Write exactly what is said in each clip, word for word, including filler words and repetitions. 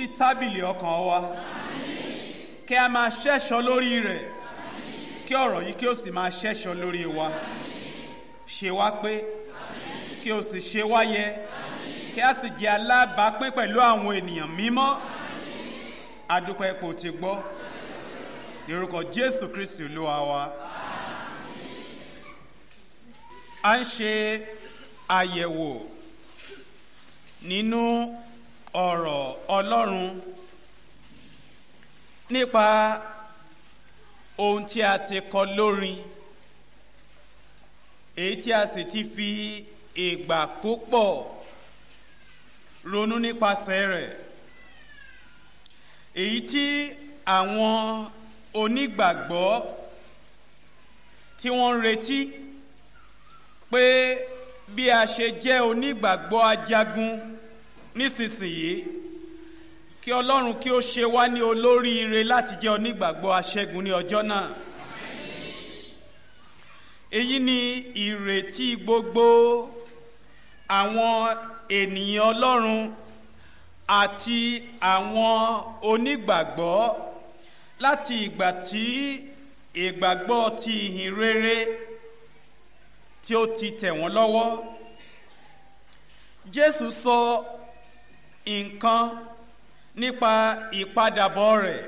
sí tábìlì ọkàn wa kí a máa ṣẹ́ṣọ́ lórí rẹ̀ kí ọ̀rọ̀ yìí kí ó sì máa ṣẹ́ṣọ́ lórí wa ṣe wá pé kí ó sì ṣe wá yẹ kí a sì jẹ́ alábàápín pẹ̀lú àwọn ènìyàn mímọ́ adúpẹ́ pé o ti gbọ́ ní orúkọ Jésù Kristi Olúwa wa. A ń ṣe àyẹ̀wò nínú ọ̀rọ̀ Ọlọ́run nípa ohun tí a ti kọ lórin èyí tí a sì ti fi ìgbà púpọ̀ ronú nípasẹ̀ rẹ̀, èyí tí àwọn onígbàgbọ́ tí wọ́n ń retí pé bí a ṣe jẹ́ onígbàgbọ́ ajagun nísinsìnyí kí Ọlọ́run kí ó ṣe wá ní olóríire láti jẹ́ onígbàgbọ́ aṣẹ́gun ní ọjọ́ náà. Èyí ni ìrètí gbogbo àwọn ènìyàn Ọlọ́run àti àwọn onígbàgbọ́ láti ìgbà tí ìgbàgbọ́ ti ìhìn rere tí ó ti tẹ̀ wọ́n lọ́wọ́. Jésù sọ nǹkan nípa ìpadàbọ̀ rẹ̀.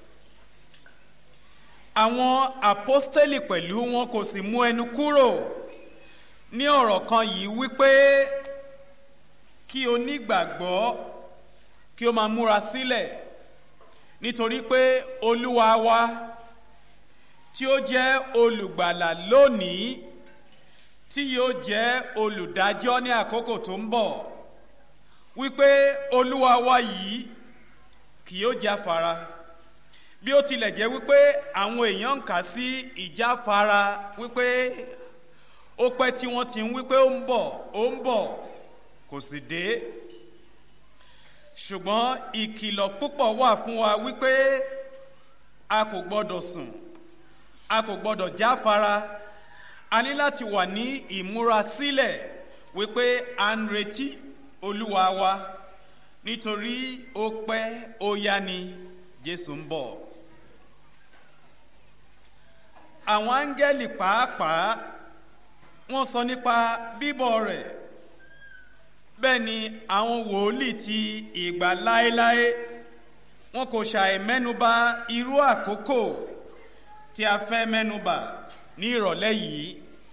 Àwọn àpọ́stélì pẹ̀lú wọn kò sì mú ẹnu kúrò ní ọ̀rọ̀ kan yìí wípé kí onígbàgbọ́ kí ó máa múra sílẹ̀ nítorí pé Olúwa wa tí ó jẹ́ olùgbàlà lónìí tí yóò jẹ́ olùdájọ́ ní àkókò tó ń bọ̀, wípé Olúwa wa yìí kì yóò jáfara bí ó tilẹ̀ jẹ́ wípé àwọn èèyàn ń kà sí ìjáfara wípé ó pẹ́ tí wọ́n ti ń wípé ó ń bọ̀ ó ń bọ̀ kò sì dé. Ṣùgbọ́n ìkìlọ̀ púpọ̀ wà fún wa wípé a kò gbọ́dọ̀ sùn, a kò gbọ́dọ̀ jáfara, a ní láti wà ní ìmúrasílẹ̀ wípé à ń retí Olúwa wa nítorí ó pẹ́ ó yá ni Jésù ń bọ̀. Àwọn áńgẹ́lì pàápàá wọ́n sọ nípa bíbọ̀ rẹ̀, bẹ́ẹ̀ ni àwọn wòlíì ti ìgbà láéláé wọn kò ṣàì mẹ́nubà irú àkókò tí a fẹ́ mẹ́nubà ní ìrọ̀lẹ́ yìí.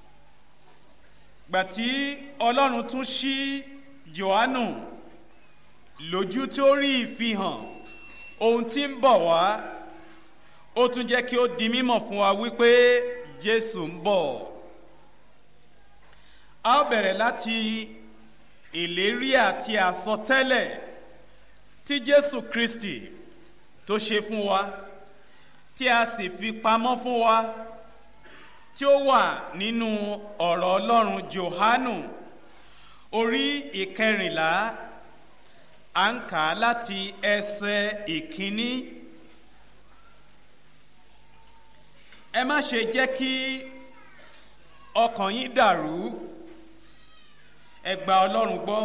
Gbà tí Ọlọ́run tún ṣí Jòhánù lójú tí ó rí ìfihàn ohun tí ń bọ̀ wá, ó tún jẹ́ kí ó di mímọ̀ fún wa wípé Jésù ń bọ̀. A ó bẹ̀rẹ̀ láti ìlérí àti àsọtẹ́lẹ̀ tí Jésù Kristi tó ṣe fún wa tí a sì fi pamọ́ fún wa tí ó wà nínú ọ̀rọ̀ Ọlọ́run Jòhánù orí ìkẹrìnlá. À ń kà á láti ẹsẹ̀ ìkíní. Ẹ má ṣe jẹ́ kí ọkàn yín dàrú, ẹ gba Ọlọ́run gbọ́,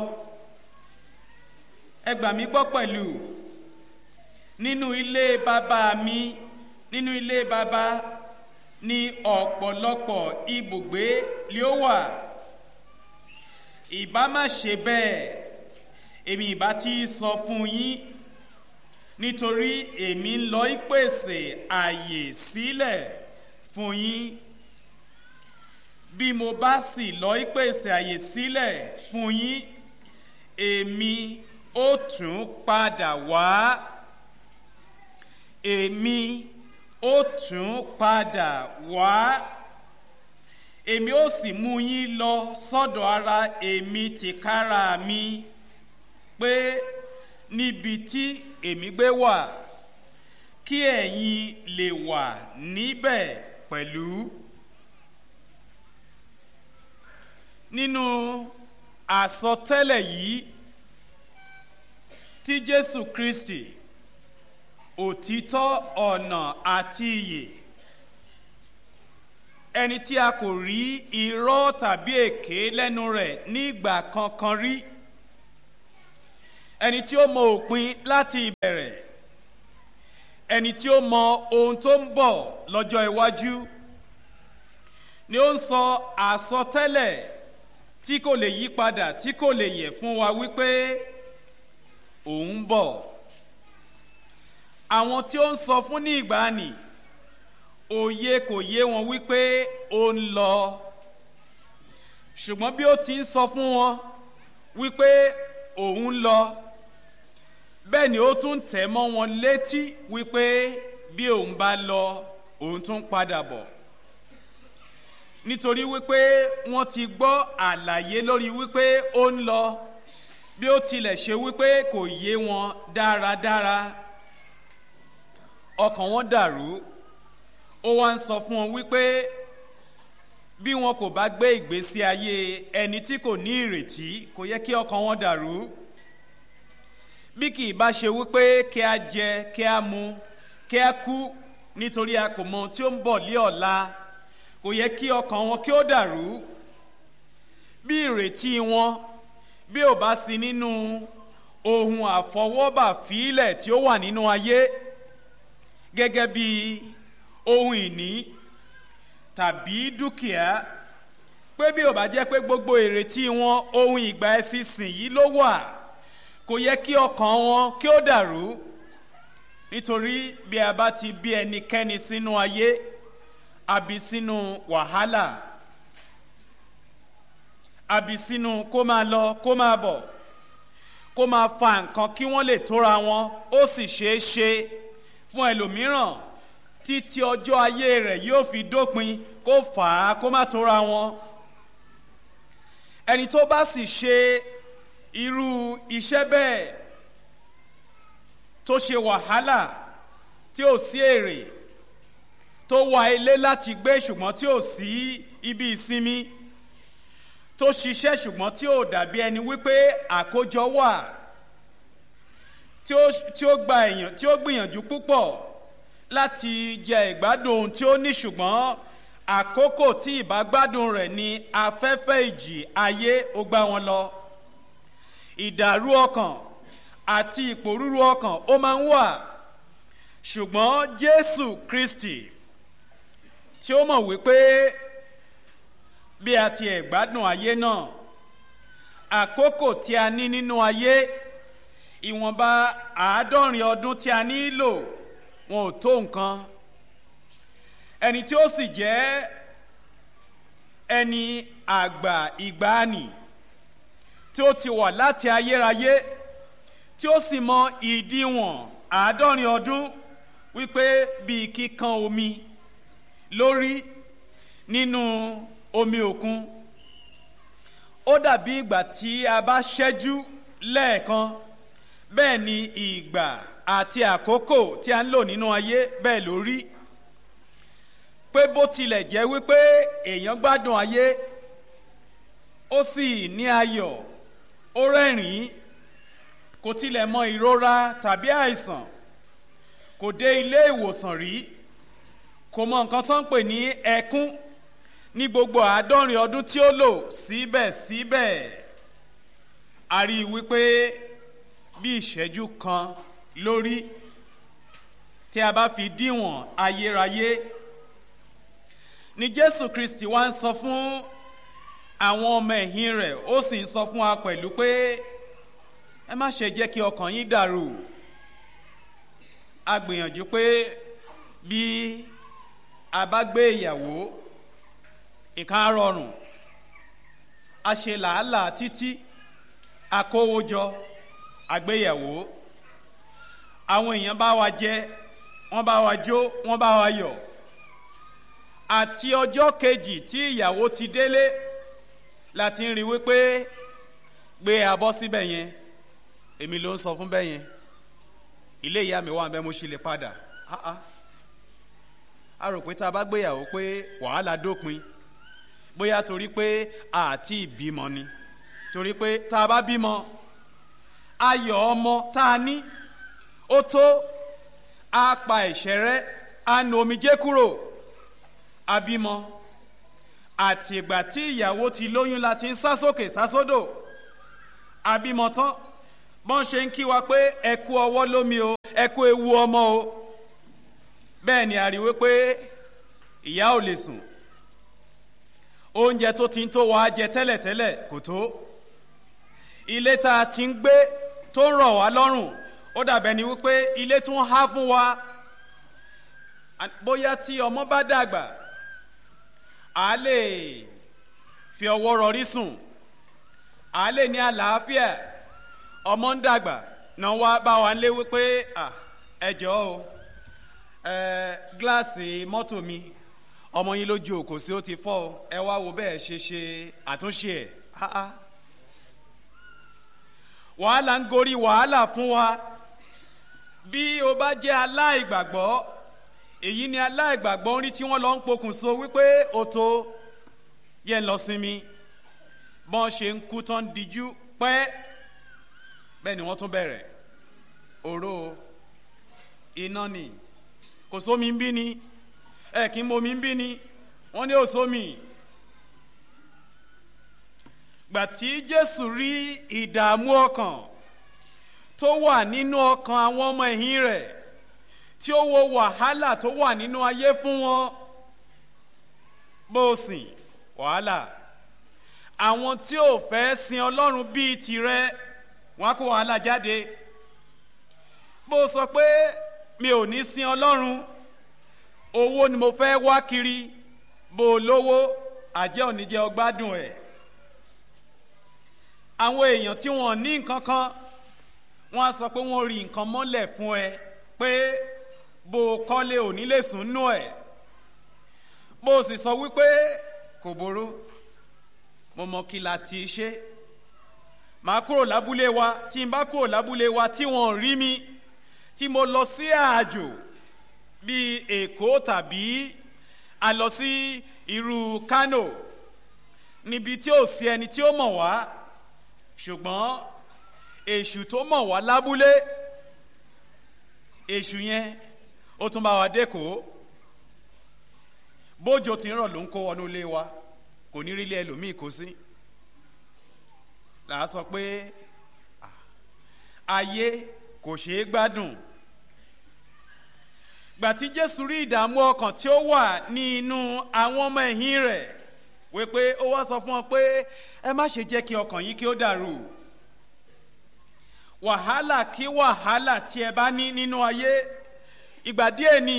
ẹ gbà mí gbọ́ pẹ̀lú. Nínú ilé bàbá mi, nínú ilé bàbá ní ọ̀pọ̀lọpọ̀ ibùgbé li ó wà. Ìbá má ṣe bẹ́ẹ̀, èmi ìbá ti sọ fún yín, nítorí èmi ń lọ ìpèsè àyè sílẹ̀ fún yín. Bí mo bá sì lọ ìpèsè àyè sílẹ̀ fún yín, èmi ó tún padà wá. Èmi ó tún padà wá. Èmi ó sì mú yín lọ sọ́dọ̀ ara èmi tìkára mi, pé níbi tí èmi gbé wà, kí ẹ̀yin lè wà níbẹ̀ pẹ̀lú. Nínú àsọtẹ́lẹ̀ yìí tí Jésù Kristi, òtítọ́, ọ̀nà àti ìyè, ẹni tí a kò rí irọ́ tàbí èké lẹ́nu rẹ̀ ní ìgbà kankan rí, ẹni tí ó mọ òpin láti ìbẹ̀rẹ̀, ẹni tí ó mọ ohun tó ń bọ̀ lọ́jọ́ iwájú, ni ó ń sọ àsọtẹ́lẹ̀ tí kò lè yí padà, tí kò lè yẹ̀ fún wa wípé òun ń bọ̀. Àwọn tí ó ń sọ fún ní ìgbàanì, òye kò yé wọn wípé ó ń lọ, ṣùgbọ́n bí ó ti ń sọ fún wọn wípé òun ń lọ, bẹ́ẹ̀ ni ó tún tẹ̀ mọ́ wọn létí wípé bí òun bá lọ òun tún padà bọ̀, nítorí wípé wọ́n ti gbọ́ àlàyé lórí wípé ó ń lọ, bí ó tilẹ̀ ṣe wípé kò yé wọn dáradára. Ọkàn wọn dàrú. Ó wá ń sọ fún wọn wípé bí wọn kò bá gbé ìgbésí ayé ẹni tí kò ní ìrètí, kò yẹ kí ọkàn wọn dàrú. Bí kì í bá ṣe wípé kí a jẹ, kí a mu, kí a kú nítorí a kò mọ ohun tí ó ń bọ̀ lé ọ̀la, kò yẹ kí ọkàn wọn kí ó dàrú. Bí ìrètí wọn bí ò bá sí nínú ohun àfọwọ́bà fílẹ̀ tí ó wà nínú ayé gẹ́gẹ́ bí ohun ìní tàbí dúkìá, pé bí ò bá jẹ́ pé gbogbo ìrètí wọn ohun ìgbà ẹ̀sìnsìn yìí ló wà, kò yẹ kí ọkàn wọn kí ó dàrú. Nítorí bí a bá ti bí ẹnikẹ́ni sínú ayé, àbí sínú wàhálà, àbí sínú kó máa lọ kó máa bọ̀, kó máa fa nǹkan kí wọ́n lè tóra wọn, ó sì ṣeé ṣe fún ẹlòmíràn títí ọjọ́ ayé rẹ̀ yóò fi dópin kó fà á kó má tóra wọn. Ẹni tó bá sì ṣe irú iṣẹ́ bẹ́ẹ̀, tó ṣe wàhálà tí ò sí èrè, tó wá ilé láti gbé ṣùgbọ́n tí ò sí ibi ìsinmi, tó ṣiṣẹ́ ṣùgbọ́n tí ò dàbí ẹni wípé àkójọ wà, tí ó tí ó gba èèyàn tí ó gbìyànjú púpọ̀ láti jẹ ìgbádùn ohun tí ó ní, ṣùgbọ́n àkókò tí ìbágbádùn rẹ̀ ni afẹ́fẹ́ ìjì ayé ó gbá wọn lọ. Ìdàrú ọkàn àti ìpòrúru ọkàn ó máa ń wà, ṣùgbọ́n Jésù Kristi tí ó mọ̀ wípé bí a ti ẹ̀ gbádùn ayé náà, àkókò tí a ní nínú ayé, ìwọ̀nba àádọ́rin ọdún tí a nílò, wọn ò tó nǹkan. Ẹni tí ó sì jẹ́ ẹni àgbà ìgbàanì tí ó ti wà láti ayérayé, tí ó sì mọ ìdíwọ̀n àádọ́rin ọdún wípé bíi kíkan omi lórí nínú omi òkun, ó dàbí ìgbà tí a bá ṣẹ́jú lẹ́ẹ̀kan, bẹ́ẹ̀ ni ìgbà àti àkókò tí a ń lò nínú ayé bẹ́ẹ̀ ló rí. Pé bó tilẹ̀ jẹ́ wípé èèyàn gbádùn ayé, ó sì ní ayọ̀, ó rẹ́rìn-ín, kò tilẹ̀ mọ ìrora tàbí àìsàn, kò dé ilé ìwòsàn rí, kò mọ nǹkan tó ń pè ní ẹkún ní gbogbo àádọ́rin ọdún tí ó lò, síbẹ̀síbẹ̀ a rí i wípé bí ìṣẹ́jú kan lórí tí a bá fi díwọ̀n ayérayé. Ni Jésù Kristi wá ń sọ fún àwọn ọmọ ẹ̀yìn rẹ̀, ó sì ń sọ fún wa pẹ̀lú pé ẹ má ṣe jẹ́ kí ọkàn yín dàrú. A gbìyànjú pé bí a bá gbé ìyàwó, ìkan á rọrùn, a ṣe làálàá títí, a kówó jọ, àgbéyàwó, àwọn èèyàn bá wa jẹ, wọ́n bá wa jó, wọ́n bá wa yọ̀. Àti ọjọ́ kejì tí ìyàwó ti délé láti ń rí wípé gbé abọ́ síbẹ̀ yẹn, èmi ló ń sọ fún bẹ́ẹ̀ yẹn, ilé ìyá mi wà ń bẹ́, mo ṣe lè padà. A rò pé tá a bá gbéyàwó pé wàhálà dópin, bóyá torí pé àti ìbímọ ni, torí pé tá a bá bímọ, ayọ̀ ọmọ tá a ní ó tó, á pa ẹ̀ṣẹ̀ rẹ́, á nu omijé kúrò. Abímọ àti ìgbà tí ìyàwó ti lóyún láti ń sá sókè sá sódò, abímọ tán bọ́n ṣe ń kí wa pé ẹ kú ọwọ́ lómi o, ẹ kú ewu ọmọ o, bẹ́ẹ̀ ni a rí wípé ìyá ò lè sùn, oúnjẹ tó ti ń tó wa jẹ tẹ́lẹ̀tẹ́lẹ̀ kò tó, ilé tá a ti ń gbé tó ń rọ̀ wá lọ́rùn ó dàbẹ̀ ni wípé ilé tún há fún wa. Bóyá tí ọmọ bá dàgbà a lè fi ọwọ́ rọrí sùn, a lè ní àlàáfíà. Ọmọ ń dàgbà náà wá bá wa lé wípé ẹ jọ̀ọ́ o, gíláàsì mọ́tò mi ọmọ yín lójú òkò sí ó ti fọ́ o, ẹ wá wo bẹ́ẹ̀ ṣe ṣe àtúnṣe ẹ̀. Wàhálà ń gorí wàhálà fún wa. Bí o bá jẹ́ aláìgbàgbọ́, èyí ni aláìgbàgbọ́ ń rí tí wọ́n lọ ń pokùnso wípé o tó yẹ lọ sinmi, bọ́n ṣe ń kú tán díjú pẹ́, bẹ́ẹ̀ ni wọ́n tún bẹ̀rẹ̀ òró iná ni, kò sómi ń bí ni, ẹ kì í momi ń bí ni, wọ́n ní ò sómi. Gbà tí Jésù rí ìdààmú ọkàn tó wà nínú ọkàn àwọn ọmọ ẹ̀yìn rẹ̀, tí ó wo wàhálà tó wà nínú ayé fún wọn, bó sìn wàhálà, àwọn tí ò fẹ́ sin Ọlọ́run bíi tirẹ̀ wọ́n á kó wàhálà jáde. Bó sọ pé mi ò ní sin Ọlọ́run, owó ni mo fẹ́ wá kiri, bó lówó àjẹ́ òní jẹ́ ọgbádùn ẹ̀. Àwọn èèyàn tí wọ́n ní nǹkan kan wọ́n á sọ pé wọ́n rí nǹkan mọ́lẹ̀ fún ẹ pé bó kọ́lé òní lè sùn nú ẹ̀, bó sì sọ wípé kò boró, mo mọ kí la ti ṣe, màá kúrò lábúlé wa, tí n bá kúrò lábúlé wa tí wọ́n rí mi, tí mo lọ sí àjò bíi Èkó tàbí a lọ sí irú Kánò níbi tí ò sí ẹni tí ó mọ̀ wá, ṣùgbọ́n èṣù tó mọ̀ wá lábúlé, èṣù yẹn ó tún bá wa dẹ́kọ̀ọ́, bójò tí ń rọ̀ ló ń kó wọnú ilé wa, kò ní rí ilé ẹlòmíì kó sí. Là á sọ pé ayé kò ṣeé gbádùn. Gbà tí Jésù rí ìdààmú ọkàn tí ó wà nínú àwọn ọmọ ẹ̀yìn rẹ̀ wípé ó wá sọ fún wọn pé ẹ má ṣe jẹ́ kí ọkàn yín kí ó dàrú. Wàhálà kí wàhálà tí ẹ bá ní nínú ayé, ìgbà díẹ̀ ni,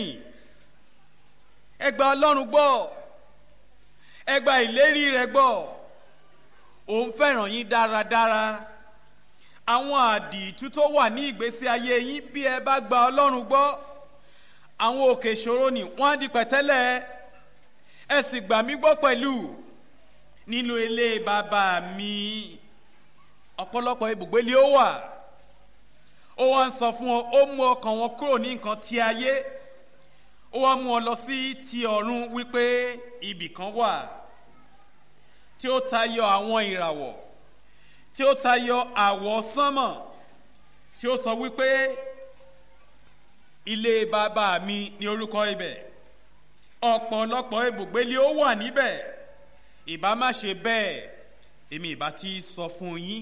ẹ gba Ọlọ́run gbọ́, ẹ gba ìlérí rẹ̀ gbọ́, òun fẹ́ràn yín dáradára. Àwọn àdìtú tó wà ní ìgbésí ayé yín, bí ẹ bá gba Ọlọ́run gbọ́, àwọn òkè ìṣòro ni wọ́n á di pẹ̀tẹ́lẹ̀. Ẹ sì gbà mí gbọ́ pẹ̀lú, nínú ilé bàbá mi ọ̀pọ̀lọpọ̀ ibùgbé lé ó wà. Ó wá ń sọ fún wọn, ó mú ọkàn wọn kúrò ní nǹkan ti ayé, ó wá mú wọn lọ sí ti ọ̀run, wípé ibì kan wà tí ó tayọ àwọn ìràwọ̀, tí ó tayọ àwọ̀ sánmọ̀, tí ó sọ wípé ilé bàbá mi ní orúkọ ibẹ̀, ọ̀pọ̀lọpọ̀ ibùgbé lé ó wà níbẹ̀, ìbá má ṣe bẹ́ẹ̀ èmi ìbá ti sọ fún yín.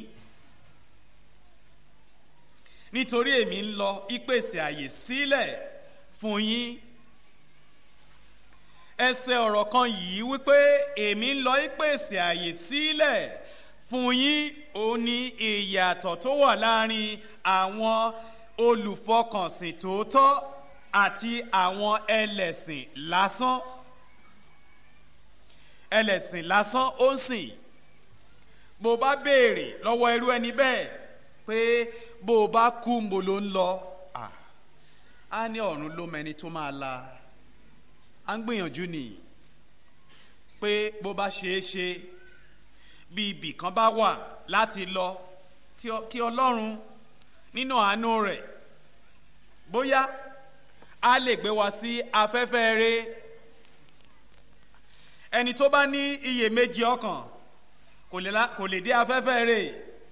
Nítorí èmi ń lọ ìpèsè àyè sílẹ̀ fún yín. Ẹsẹ̀ ọ̀rọ̀ kan yìí wípé èmi ń lọ ìpèsè àyè sílẹ̀ fún yín, ó ní ìyàtọ̀ tó wà láàrin àwọn olùfọkànsìn tòótọ́ àti àwọn ẹlẹ́sìn lásán. Ẹlẹ́sìn lásán ó ń sìn, bó bá béèrè lọ́wọ́ irú ẹni bẹ́ẹ̀ pé bó o bá kú mo ló ń lọ, á ní ọ̀run ló mẹni tó máa la. À ń gbìyànjú ni pé bó bá ṣeé ṣe bí ibì kan bá wà láti lọ, kí Ọlọ́run nínú àánú rẹ̀ bóyá a lè gbé wa sí afẹ́fẹ́ rere. Ẹni tó bá ní iyèméjì ọkàn kò lè dé afẹ́fẹ́ rẹ̀,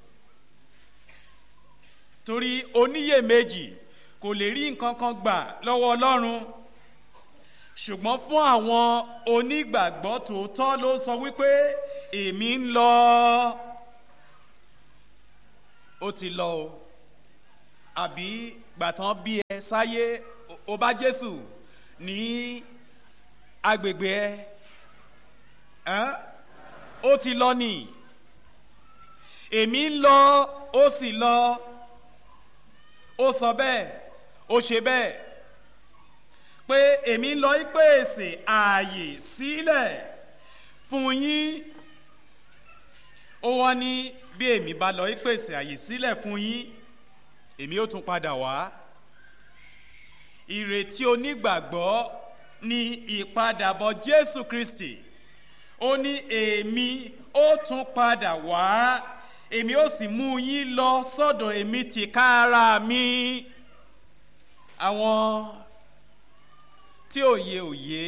torí oníyèméjì kò lè rí nǹkan kan gbà lọ́wọ́ Ọlọ́run. Ṣùgbọ́n fún àwọn onígbàgbọ́ tòótọ́ ló sọ wípé èmi ń lọ, ó ti lọ o, àbí gbàtàn bí ẹ sáyé o bá Jésù ní agbègbè ẹ ó ti lọ nì, èmi ń lọ ó sì lọ, ó sọ bẹ́ẹ̀ ó ṣe bẹ́ẹ̀ pé èmi ń lọ ìpèsè ààyè sílẹ̀ fún yín. Ó wá ní bí èmi bá lọ ìpèsè ààyè sílẹ̀ fún yín, èmi ó tún padà wá. Ìrètí onígbàgbọ́ ni ìpadàbọ̀ Jésù Kristi. Ó ní èmi ó tún padà wá, èmi ó sì mú yín lọ sọ́dọ̀ èmi tìkára mi. Àwọn tí òye òye,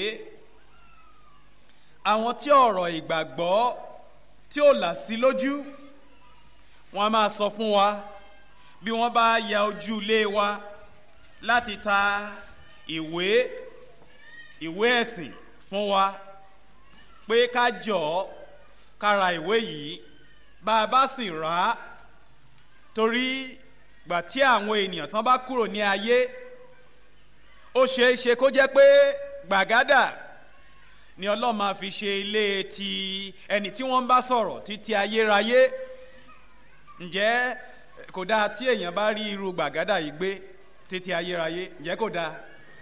àwọn tí ọ̀rọ̀ ìgbàgbọ́ tí ó là sí lójú, wọ́n á máa sọ fún wa bí wọ́n bá ya ojú ilé wa láti ta ìwé ìwé ẹ̀sìn fún wa pé ká jọ̀ọ́ ká ra ìwé yìí, bá a bá sì rà á, torí gbà tí àwọn ènìyàn tán bá kúrò ní ayé, ó ṣeé ṣe kó jẹ́ pé gbàgádà ni Ọlọ́run máa fi ṣe ilé ti ẹni tí wọ́n ń bá sọ̀rọ̀ títí ayérayé. Ǹjẹ́ kò dáa tí èèyàn bá rí irú gbàgádà yìí gbé títí ayérayé? Ǹjẹ́ kò dáa?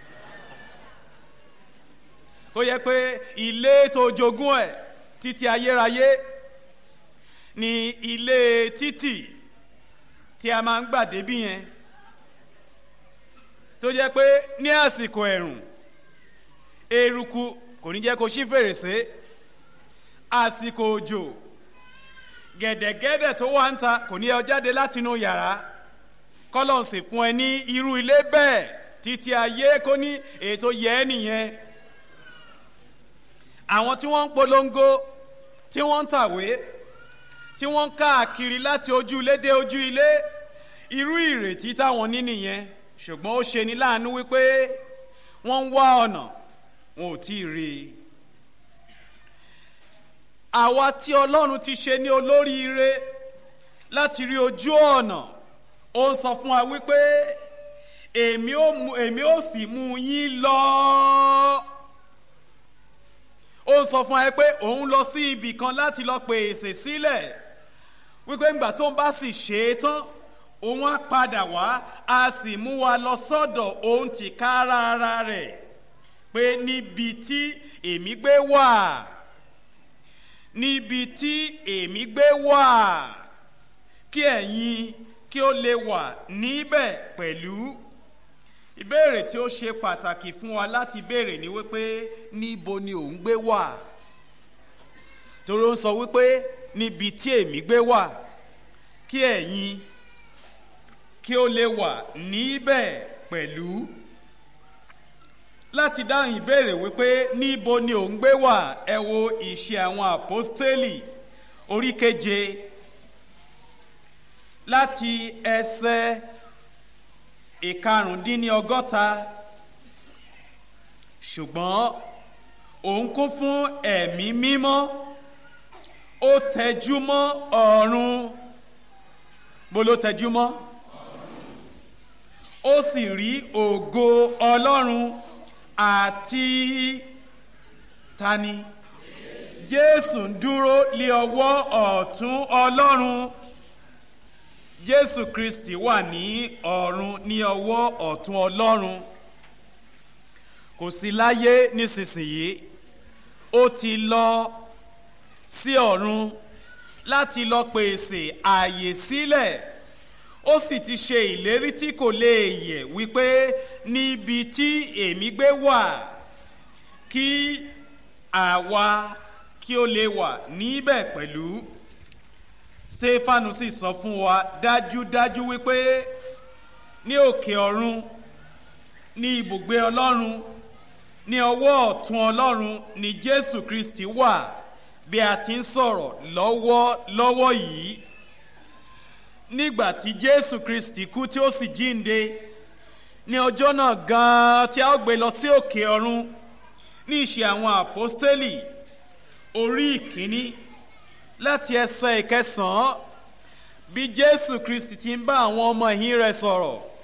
Kó yẹ pé ilé tó jogún ẹ̀ títí ayérayé ni ilé títì tí a máa ń gbà débí yẹn, tó jẹ́ pé ní àsìkò ẹ̀rùn eruku kò ní jẹ́ kó ṣí fèrèsé, àsìkò òjò gẹ̀dẹ̀gẹ̀dẹ̀ tó wà ń ta kò ní ẹ jáde látinú yàrá. kọ́lọ́n sì fún ẹ ní irú ilé bẹ́ẹ̀ títí ayé kó ní ètò yẹ ẹ́ nìyẹn. Àwọn tí wọ́n ń polongo, tí wọ́n ń tàwé, tí wọ́n ń káàkiri láti ojú ilé dé ojú ilé, irú ìrètí táwọn ní nìyẹn. Ṣùgbọ́n ó ṣe ní láàánú wípé wọ́n ń wá ọ̀nà, wọn ò tí ì rí i. Àwa tí Ọlọ́run ti ṣe ní olóríire láti rí ojú ọ̀nà, ó ń sọ fún wa wípé èmi ó mú èmi ó sì mú yín lọ. Ó ń sọ fún wa pé òun lọ sí ibì kan láti lọ pèsè sílẹ̀, wípé ńgbà tó ń bá sì ṣe é tán, òun á padà wá, a sì mú wa lọ sọ́dọ̀ òun tìkára ara rẹ̀, pé níbi tí èmi gbé wà, níbi tí èmi gbé wà, kí ẹ̀yin kí ó lè wà níbẹ̀ pẹ̀lú. Ìbéèrè tí ó ṣe pàtàkì fún wa láti béèrè ni wípé níbo ni òun gbé wà? Torí ó ń sọ wípé níbi tí èmi gbé wà, kí ẹ̀yin kí ó lè wà níbẹ̀ pẹ̀lú. Láti dáhùn ìbéèrè wípé níbo ni òun gbé wà, ẹ wo Ìṣe àwọn Àpọ́stélì orí keje láti ẹsẹ̀ ìkarùndínlọ́gọ́ta. Ṣùgbọ́n òun kún fún ẹ̀mí mímọ́, ó tẹjú mọ́ ọ̀run. Bó ló tẹjú mọ́? Ó sì rí ògo Ọlọ́run àti tani? Jésù ń dúró lé ọwọ́ ọ̀tún Ọlọ́run. Jésù Kristi wà ní ọ̀run ní ọwọ́ ọ̀tún Ọlọ́run. Kò sí láyé nísinsìnyí, ó ti lọ sí ọ̀run láti lọ pèsè ààyè sílẹ̀. Ó sì ti ṣe ìlérí tí kò lè yẹ̀ wípé níbi tí èmi gbé wà, kí àwa kí ó lè wà níbẹ̀ pẹ̀lú. Stefanu sì sọ fún wa dájúdájú wípé ní òkè ọ̀run ní ibùgbé Ọlọ́run, ní ọwọ́ ọ̀tún Ọlọ́run ni Jésù Kristi wà bí a ti ń sọ̀rọ̀ lọ́wọ́ lọ́wọ́ yìí. Nígbà tí Jésù Kristi kú tí ó sì jíǹde, ní ọjọ́ náà gan-an tí a ó gbé lọ sí òkè ọ̀run, ní Ìṣe àwọn Àpọ́stélì orí ìkíní láti ẹsẹ̀ ìkẹsàn-án, bí Jésù Kristi ti ń bá àwọn ọmọ ẹ̀yìn rẹ̀ sọ̀rọ̀,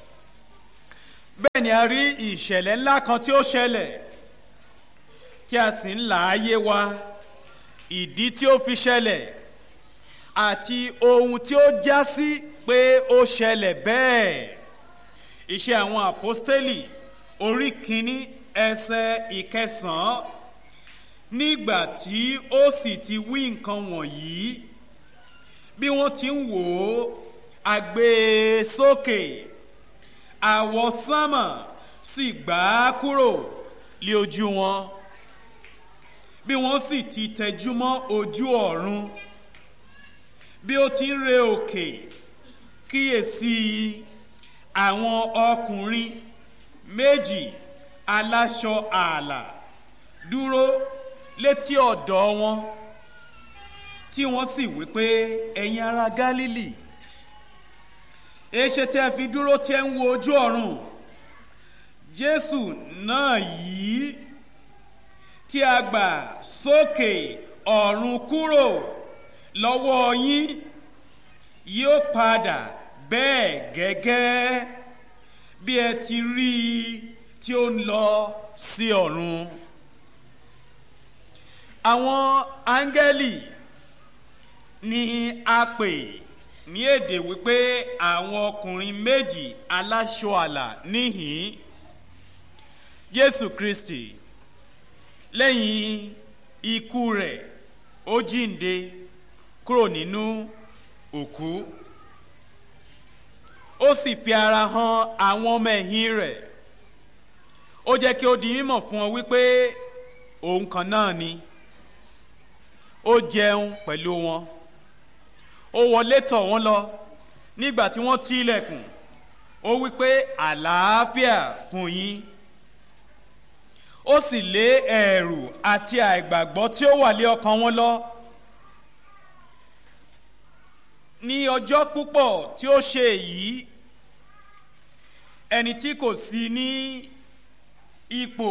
bẹ́ẹ̀ ni a rí ìṣẹ̀lẹ̀ ńlá kan tí ó ṣẹlẹ̀ tí a sì ń là á yé wa ìdí tí ó fi ṣẹlẹ̀ àti ohun tí ó já sí pé ó ṣẹlẹ̀ bẹ́ẹ̀. Iṣẹ́ àwọn àpọ́stélì orí kìíní ẹsẹ̀ ìkẹsàn-án. Nígbà tí ó sì ti wí nǹkan wọ̀nyí, bí wọ́n ti ń wò ó, a gbé e sókè, àwọsánmà sì gbà á kúrò lé ojú wọn. Bí wọ́n sì ti tẹjú mọ́ ojú ọ̀run, bí ó ti ń re òkè, kíyèsí àwọn ọkùnrin méjì aláṣọ ààlà dúró létí ọ̀dọ̀ wọn, tí wọ́n sì wí pé, ẹ̀yin ará Gálílì, èéṣe tí ẹ fi dúró tí ẹ ń wo ojú ọ̀run? Jésù náà yìí tí a gbà sókè ọ̀run kúrò lọ́wọ́ yín yóò padà bẹ́ẹ̀ gẹ́gẹ́ bí ẹ ti rí i tí ó ń lọ sí ọ̀run. Àwọn áńgẹ́lì ni a pè ní èdè wípé àwọn ọkùnrin méjì aláṣọ àlà níhìn. Jésù Kristi lẹ́yìn ikú rẹ̀ ó jíǹde kúrò nínú òkú, ó sì fi ara hàn àwọn ọmọ ẹ̀yìn rẹ̀. Ó jẹ́ kí ó di mímọ̀ fún wọn wípé òun kan náà ni. Ó jẹun pẹ̀lú wọn, ó wọlé tọ̀ wọ́n lọ. Nígbà tí wọ́n ti ilẹ̀kùn, ó wípé àlàáfíà fún yín. Ó sì lé ẹ̀rù àti àìgbàgbọ́ tí ó wà lé ọkàn wọn lọ. Ní ọjọ́ púpọ̀ tí ó ṣe èyí, ẹni tí kò sí ní ipò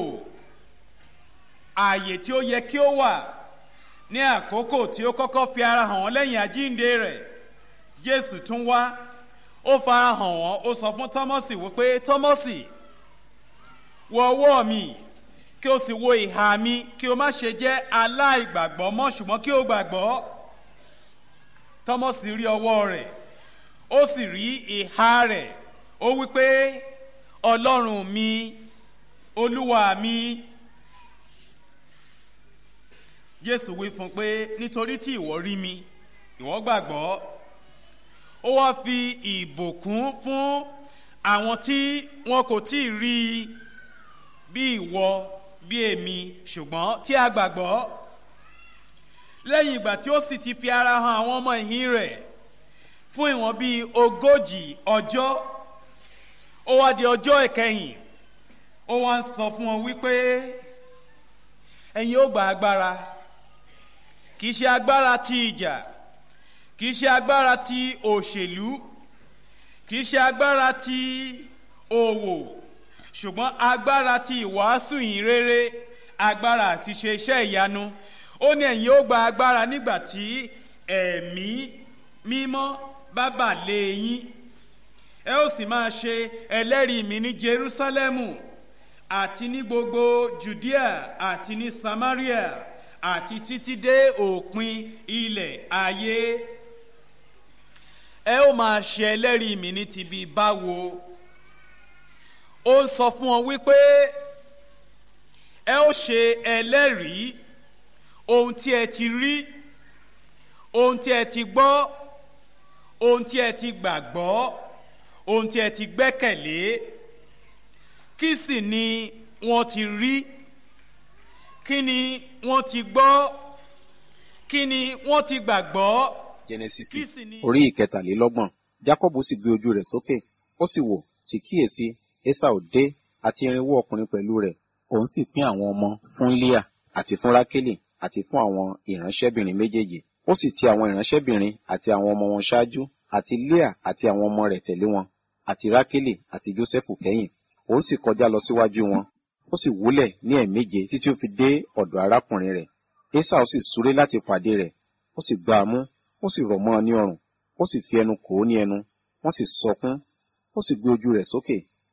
ààyè tí ó yẹ kí ó wà ní àkókò tí ó kọ́kọ́ fi ara hàn wọ́n lẹ́yìn àjíǹde rẹ̀, Jésù tún wá, ó fara hàn wọ́n, ó sọ fún Tọ́mọ́sì wípé, Tọ́mọ́sì, wo ọwọ́ mi, kí o sì wo ìhà mi, kí o má ṣe jẹ́ aláìgbàgbọ́ mọ́, ṣùgbọ́n kí o gbàgbọ́. Tọ́mọ́sì rí ọwọ́ rẹ̀, ó sì rí ìhà rẹ̀, ó wípé, Ọlọ́run mi, Olúwa mi. Jésù wí fún pé, nítorí tí ìwọ rí mi, ìwọ gbàgbọ́. Ó wá fi ìbùkún fún àwọn tí wọn kò tí ì rí i bí ìwọ, bí èmi, ṣùgbọ́n tí a gbàgbọ́. Lẹ́yìn ìgbà tí ó sì ti fi ara hàn àwọn ọmọ ẹ̀yìn rẹ̀ fún ìwọ̀n bíi ogójì ọjọ́, ó wá di ọjọ́ ìkẹyìn, ó wá ń sọ fún wọn wípé, ẹ̀yin ó gba agbára. Kìí ṣe agbára ti ìjà, kìí ṣe agbára ti òṣèlú, kìí ṣe agbára ti òwò, ṣùgbọ́n agbára ti ìwàásù ìyìn rere, agbára àti ṣe iṣẹ́ ìyanu. Ó ní ẹ̀yin ó gba agbára nígbà tí ẹ̀mí mímọ́ bá bà lé yín. Ẹ ó sì máa ṣe ẹlẹ́rìí mi ní Jerúsálẹ́mù àti ní gbogbo Jùdíà àti ní Samaria àti títí dé òpin ilẹ̀ ayé. Ẹ ó máa ṣe ẹlẹ́rìí mi ní ti bí báwo. Ó sọ fún ọ wípé ẹ ó ṣe ẹlẹ́rìí ohun tí ẹ ti rí, ohun tí ẹ ti gbọ́, ohun tí ẹ ti gbàgbọ́, ohun tí ẹ ti gbẹ́kẹ̀lé. Kí sì ni wọ́n ti rí? Kí ni wọ́n ti gbọ́? Kí ni wọ́n ti gbàgbọ́? Jẹ́nẹ́sísì orí ìkẹtàlélọ́gbọ̀n. Jákọ́bù sì gbé ojú rẹ̀ sókè, ó sì wò, sì kíyèsí, Ésáù dé àti irinwó ọkùnrin pẹ̀lú rẹ̀. Òun sì pín àwọn ọmọ fún Líà àti fún Rákélì àti fún àwọn ìránṣẹ́bìnrin méjèèjì. Ó sì ti àwọn ìránṣẹ́bìnrin àti àwọn ọmọ wọn ṣáájú, àti Líà àti àwọn ọmọ rẹ̀ tẹ̀lé wọn, àti Rákélì àti Jósẹ́fù kẹ́yìn. Òun sì kọjá lọ síwájú wọn, ó sì wólẹ̀ ní ẹ̀ẹ̀méje títí ó fi dé ọ̀dọ̀ arákùnrin rẹ̀. Ésáù sì súré láti pàdé rẹ̀, ó sì gbá a mú, ó sì rọ̀ mọ́ ọ ní ọrùn, ó sì fi ẹnu kò ó ní ẹnu, wọ́n sì sọkún. Ó sì gbé ojú rẹ̀ sókè,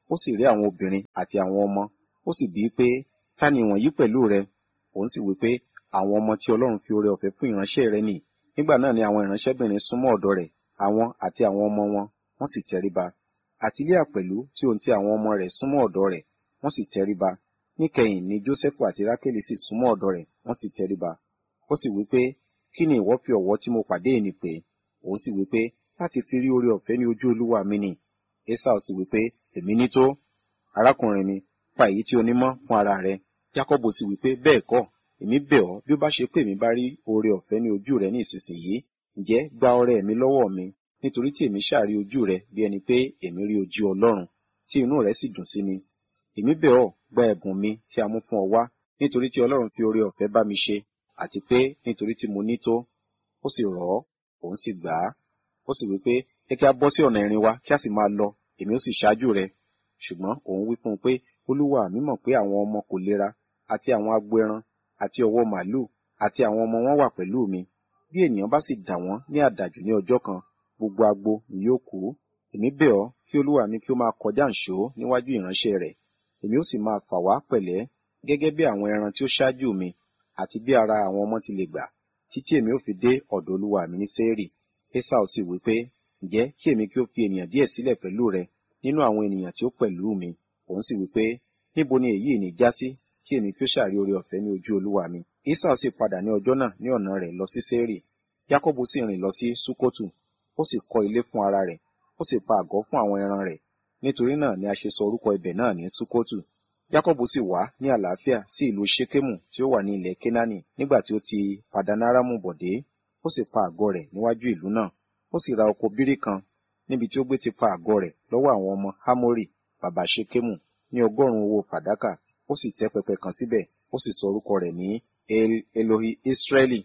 ó sì rí àwọn obìnrin àti àwọn ọmọ, ó sì bíi pé, ta ni wọ̀nyí pẹ̀lú rẹ? Òun sì wí pé, àwọn ọmọ tí Ọlọ́run fi oore ọ̀fẹ́ fún ìránṣẹ́ rẹ̀ nì. Nígbà náà ni àwọn ìránṣẹ́bìnrin súnmọ́ ọ̀dọ̀ rẹ̀, àwọn àti àwọn ọmọ wọn, wọ́n sì tẹríba. Àti Líà pẹ̀lú tí òun ti àwọn ọmọ rẹ̀ súnmọ́ ọ̀dọ̀ rẹ̀, wọ́n sì tẹríba. Níkẹyìn ni Jósẹ́fù àti Rákélì sì súnmọ́ ọ̀dọ̀ rẹ̀, wọ́n sì tẹríba. Ó sì wí pé, kí ni ìwọ fi ọ̀wọ́ tí mo pàdé ẹni pè? Òun sì wí pé, láti fi rí oore ọ̀fẹ́ ní ojú olúwa mi ni. Ésáù sì wí pé, èmi ní tó. Arákùnrin mi, pa èyí tí o ní mọ́ fún ara rẹ. Jákọ́bù sì wí pé, bẹ́ẹ̀ kọ́, èmi bẹ̀ ọ́, bí ó bá ṣe pé èmi bá rí oore ọ̀fẹ́ ní ojú rẹ ní ìsinsìnyí, ǹjẹ́ gba ọrẹ mi lọ́wọ́ mi, nítorí tí èmi ṣàrí ojú rẹ bí ẹni pé èmi rí ojú Ọlọ́run, tí inú rẹ sì dùn sí mi. Èmi bẹ̀ ọ́, gba ẹ̀bùn mi tí a mú fún ọ wá, nítorí tí Ọlọ́run fi oore ọ̀fẹ́ bá mi ṣe, àti pé nítorí tí mo ní tó. Ó sì rọ̀ ọ́, òun sì gbà á. Ó sì wí pé, jẹ́ kí a bọ́ sí ọ̀nà ìrìn wa, kí a sì máa lọ, èmi ó sì ṣáájú rẹ. Ṣùgbọ́n òun wí fún un pé, Olúwa mi mọ̀ pé àwọn ọmọ kò lera, àti àwọn agbo ẹran, àti ọ̀wọ́ màlúù, àti àwọn ọmọ wọn wà pẹ̀lú mi. Bí ènìyàn bá sì dà wọ́n ní àdàjù ní ọjọ́ kan, gbogbo agbo ni yóò kú. Èmi bẹ̀ ọ́, kí Olúwa mi kí ó máa kọjá ǹṣó níwájú ìránṣẹ́ rẹ̀. Èmi ó sì máa fà wá pẹ̀lẹ́, gẹ́gẹ́ bí àwọn ẹran tí ó ṣáájú mi, àti bí ara àwọn ọmọ ti lè gbà, títí èmi ó fi dé ọ̀dọ̀ Olúwa mi ní Séírì. Ésáù sì wí pé, ǹjẹ́ kí èmi kí ó fi ènìyàn díẹ̀ sílẹ̀ pẹ̀lú rẹ nínú àwọn ènìyàn tí ó pẹ̀lú mi? Òun sì wí pé, níbo ni èyí ní já sí, kí èmi kí ó ṣàrí oore ọ̀fẹ́ ní ojú Olúwa mi? Ésáù sì padà ní ọjọ́ náà ní ọ̀nà rẹ̀ lọ sí Séírì. Jákọ́bù sì rìn lọ sí Súkótù, ó sì kọ́ ilé fún ara rẹ̀, ó sì pa àgọ́ fún àwọn ẹran rẹ̀. Nítorí náà ni a ṣe sọ orúkọ ibẹ̀ náà ní Súkótù. Jákọ́bù sì wá ní àlàáfíà sí ìlú Ṣékémù tí ó wà ní ilẹ̀ Kénáánì nígbà tí ó ti Padanaramu bọ̀dé. Ó sì pa àgọ́ rẹ̀ níwájú ìlú náà. Ó sì ra oko bírí kan níbi tí ó gbé ti pa àgọ́ rẹ̀ lọ́wọ́ àwọn ọmọ Hámórì bàbá Ṣékémù ní ọgọ́rùn-ún owó fàdákà. Ó sì tẹ́ pẹpẹ kan síbẹ̀, ó sì sọ orúkọ rẹ̀ ní El Elohi Israeli.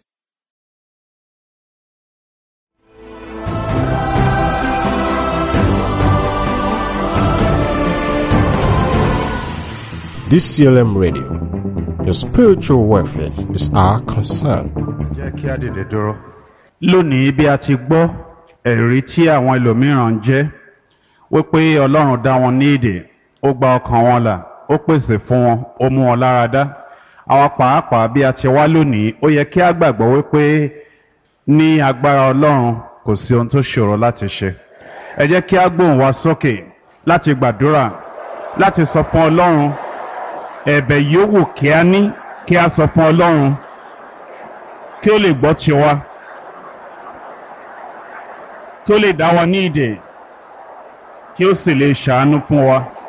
D C L M Radio, your spiritual welfare is our concern. Jẹ́ kí á dìde dúró. Lónìí bí a ti gbọ́ ẹ̀rí tí àwọn ẹlòmíràn ń jẹ́ wípé Ọlọ́run dá wọn ní ìdè, ó gba ọkàn wọn là, ó pèsè fún wọn, ó mú wọn lára dá. Àwa pàápàá bí a ti wá lónìí, ó yẹ kí á gbàgbọ́ wípé ní agbára Ọlọ́run kò sí ohun tó ṣòro láti ṣe. Ẹ jẹ́ kí á gbóhùn wa sókè láti gbàdúrà, láti sọ fún Ọlọ́run ẹ̀bẹ̀ yòówù kí a ní, kí a sọ fún Ọlọ́run kí ó lè gbọ́ tiwa, kí ó lè dá wa ní ìdè, kí ó sì lè ṣàánú fún wa.